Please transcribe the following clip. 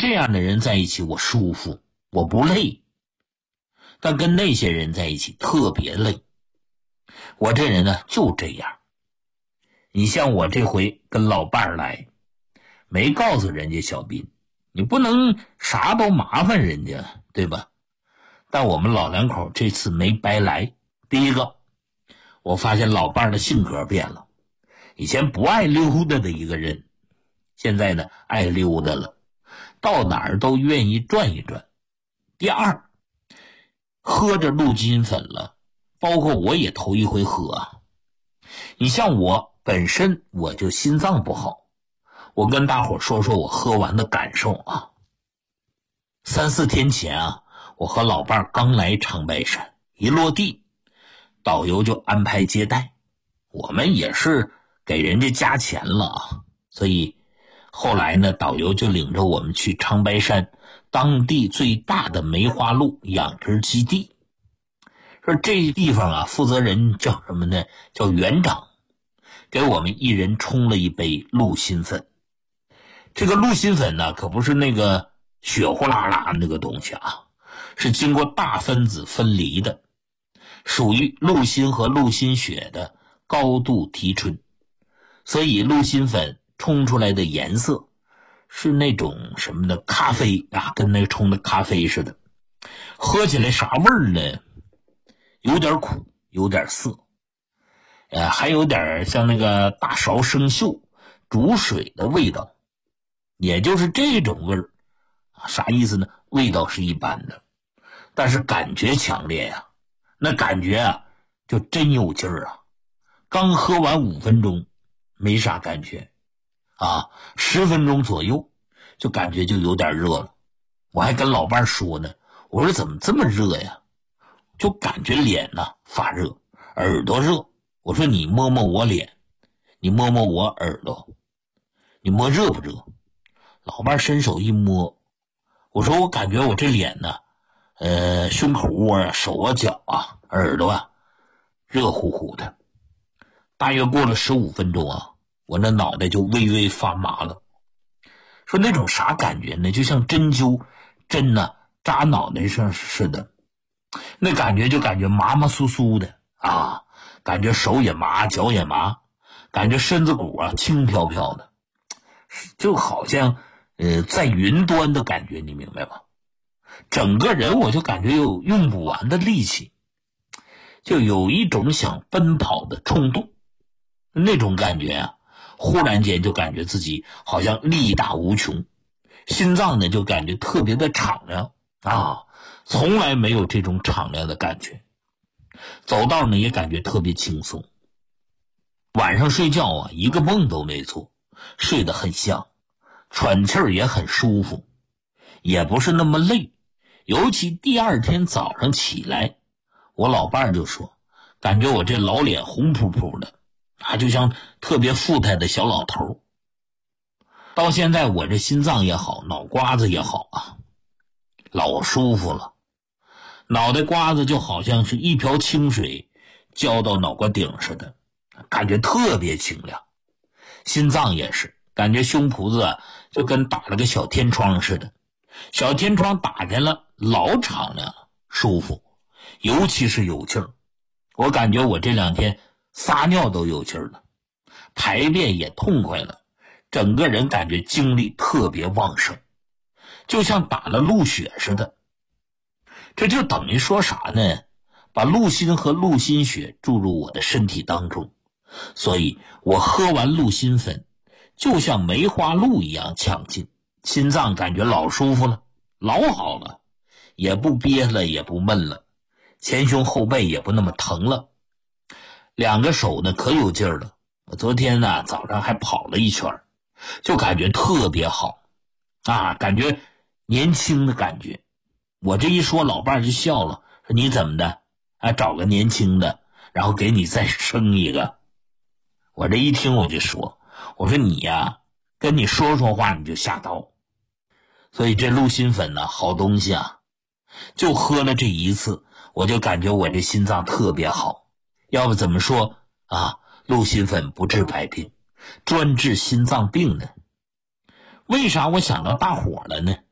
这样的人在一起我舒服，我不累，但跟那些人在一起特别累。我这人呢就这样。你像我这回跟老伴儿来，没告诉人家小斌，你不能啥都麻烦人家，对吧？但我们老两口这次没白来。第一个，我发现老伴儿的性格变了，以前不爱溜达的一个人，现在呢爱溜达了，到哪儿都愿意转一转。第二，喝着鹿筋粉了，包括我也头一回喝啊。你像我本身我就心脏不好，我跟大伙说说我喝完的感受啊。3、4天前啊，我和老伴儿刚来长白山，一落地，导游就安排接待，我们也是给人家加钱了啊，所以后来呢，导游就领着我们去长白山当地最大的梅花鹿养殖基地。说这地方啊，负责人叫什么呢？叫园长，给我们一人冲了一杯鹿心粉。这个鹿心粉呢，可不是那个血呼啦啦那个东西啊，是经过大分子分离的，属于鹿心和鹿心血的高度提纯，所以鹿心粉冲出来的颜色是那种什么的咖啡啊，跟那冲的咖啡似的。喝起来啥味儿呢？有点苦，有点涩，还有点像那个大勺生锈煮水的味道，也就是这种味儿。啥意思呢？味道是一般的，但是感觉强烈呀，那感觉啊就真有劲儿啊。刚喝完5分钟没啥感觉啊，10分钟左右就感觉就有点热了。我还跟老伴说呢，我说怎么这么热呀？就感觉脸呢发热，耳朵热。我说你摸摸我脸，你摸摸我耳朵，你摸热不热？老伴伸手一摸，我说我感觉我这脸呢，胸口窝啊、手啊、脚啊、耳朵啊，热乎乎的。大约过了15分钟啊，我那脑袋就微微发麻了。说那种啥感觉呢？就像针灸针呢扎脑袋上似的。那感觉就感觉麻麻酥酥的啊，感觉手也麻，脚也麻，感觉身子骨啊轻飘飘的，就好像在云端的感觉，你明白吗？整个人我就感觉有用不完的力气，就有一种想奔跑的冲动。那种感觉啊，忽然间就感觉自己好像力大无穷，心脏呢就感觉特别的敞亮啊，从来没有这种敞亮的感觉。走道呢也感觉特别轻松。晚上睡觉啊，一个梦都没做，睡得很香，喘气儿也很舒服，也不是那么累。尤其第2天早上起来，我老伴儿就说，感觉我这老脸红扑扑的啊，就像特别富态的小老头。到现在我这心脏也好，脑瓜子也好啊，老舒服了。脑袋瓜子就好像是一瓢清水浇到脑瓜顶似的，感觉特别清凉。心脏也是，感觉胸脯子啊就跟打了个小天窗似的，小天窗打开了，老敞亮了，舒服，尤其是有劲儿。我感觉我这2天撒尿都有劲儿了，排便也痛快了，整个人感觉精力特别旺盛，就像打了鹿血似的。这就等于说啥呢？把鹿心和鹿心血注入我的身体当中，所以我喝完鹿心粉就像梅花鹿一样强劲，心脏感觉老舒服了，老好了，也不憋了，也不闷了，前胸后背也不那么疼了。2个手呢可有劲儿了，我昨天呢早上还跑了一圈，就感觉特别好啊，感觉年轻的感觉。我这一说，老伴儿就笑了，说你怎么的啊，找个年轻的，然后给你再生一个。我这一听我就说，我说你呀，跟你说说话你就下刀。所以这鹿心粉呢，好东西啊，就喝了这一次，我就感觉我这心脏特别好。要不怎么说啊，鹿心粉不治百病，专治心脏病呢？为啥我想到大伙了呢？